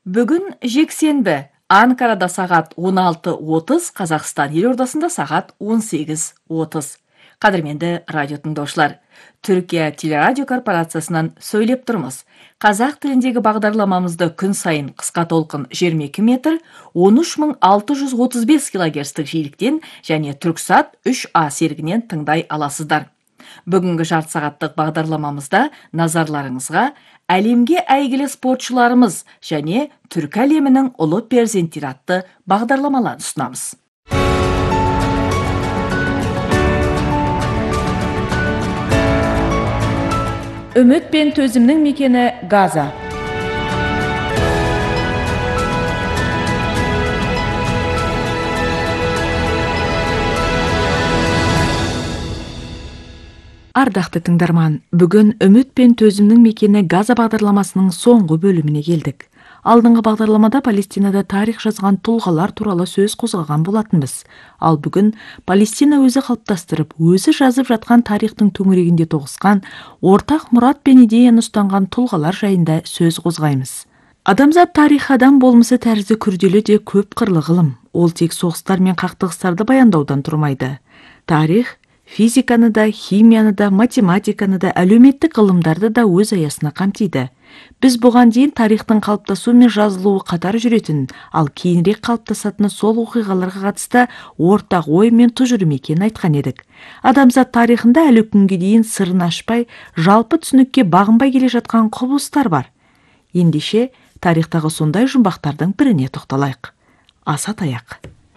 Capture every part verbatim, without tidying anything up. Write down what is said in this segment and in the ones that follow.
Бүгін жексенбі. Анкарада сағат он алты отыз, Қазақстан елордасында сағат он сегіз отыз. Қадірменді радио тыңдаушылар, Түркия телерадио корпорациясынан сөйлеп тұрмыз. Қазақ тіліндегі бағдарламамызды күн сайын қысқа толқын жиырма екі метр, он үш мың алты жүз отыз бес килогерцтік жиіліктен және Түрксат үш А серігінен тыңдай аласыздар. Бүгінгі жарты сағаттық бағдарламамызда назарларыңызға әлемге әйгілі спортшыларымыз және түркі әлемінің ұлы перзенттері атты бағдарламаларды ұсынамыз. Үміт пен төзімнің мекені Газа. Ардақты тыңдарман, бүгін үміт пен төзімнің мекені Газа бағдарламасының соңғы бөліміне келдік. Алдыңғы бағдарламада Палестинада тарих жазған тұлғалар туралы сөз қозғаған болатынбыз. Ал бүгін Палестина өзі қалыптастырып, өзі жазып жатқан тарихтың төңірегінде тоғысқан, ортақ мұрат пен идеяны ұстанған тұлғалар жайында сөз қозғаймыз. Адамзат тарихы адам болмысы тәрізді күрделі де көп қырлы ғылым. Ол тек соғыстар мен қақтығыстарды баяндаудан тұрмайды. Тарих физиканы да, химияны да, математиканы да, әлеуметтік ғылымдарды да өз аясына қамтиды. Біз бұған дейін тарихтың қалыптасуы мен жазылуы қатар жүретін, ал кейінірек қалыптасатыны сол оқиғаларға қатысты ортақ ой мен тұжырым екенін айтқан едік. Адамзат тарихында әлі күнге дейін сырын ашпай, жалпы түсінікке бағынбай келе жатқан құбылыстар бар. Ендеше тарихтағы сондай жұмбақтардың біріне тоқталайық. Асатаяқ.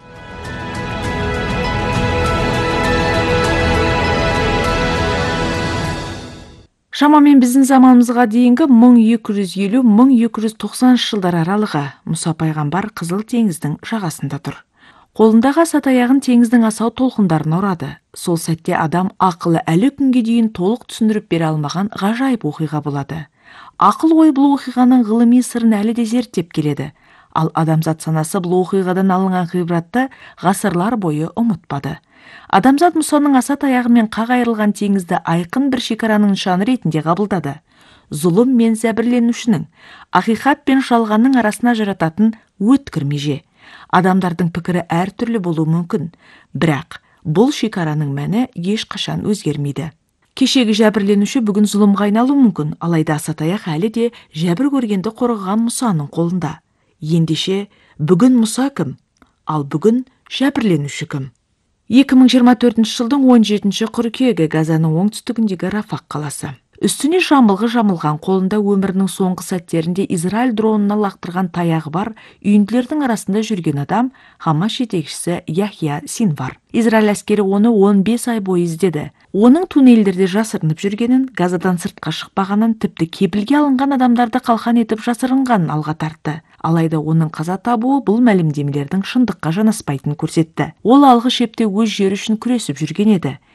Шамамен біздің заманымызға дейінгі мың екі жүз елу - мың екі жүз тоқсаныншы жылдар аралығы Мұса пайғамбар Қызыл теңіздің жағасында тұр. Қолындағы асатаяғын теңіздің асау толқындарына ұрады. Сол сәтте адам ақылы әлі күнге дейін толық түсіндіріп бере алмаған ғажайып оқиға болады. Ақыл ой бұл оқиғаның ғылыми сырын әлі де зерттеп келеді. Ал адамзат санасы бұл оқиғадан алынған ғибратты ғасырлар бойы ұмытпады. Адамзат Мұсаның аса таяғымен қақ айырылған теңізді айқын бір шекараның нышаны ретінде қабылдады. Зұлым мен зәбірленушінің, ақиқат пен жалғанның арасына жарататын өткір меже. Адамдардың пікірі әртүрлі болуы мүмкін, бірақ бұл шекараның мәні ешқашан өзгермейді. Кешегі жәбірленуші бүгін зұлымға айналуы мүмкін, алайда аса таяқ әлі де жәбір көргенді қорғаған Мұсаның қолында. Ендеше бүгін Мұса кім, ал бүгін жәбірленуші кім? екі мың жиырма төртінші жылдың он жетінші қыркүйегі Газаның оңтүстігіндегі Рафақ қаласы. Үстіне жамылғы жамылған, қолында өмірінің соңғы сәттерінде Израиль дронына лақтырған таяғы бар үйінділердің арасында жүрген адам Хамас жетекшісі Яхия Синвар. Израиль әскері оны он бес ай бойы іздеді. Оның туннелдерде жасырынып жүргенін, Газадан сыртқа шықпағанын, тіпті кепілге алынған адамдарды қалқан етіп жасырынғанын алға тартты. Алайда оның қаза табуы бұл мәлімдемелердің шындыққа жанаспайтынын көрсетті. Ол алғы шепте өз жері үшін күресіп жүрген еді.